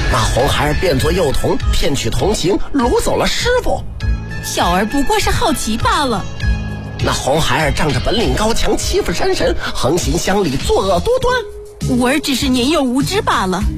那红孩儿变作幼童，骗取同情，掳走了师傅。 小儿不过是好奇罢了。 那红孩儿仗着本领高强，欺负山神，横行乡里，作恶多端。 吾儿只是年幼无知罢了。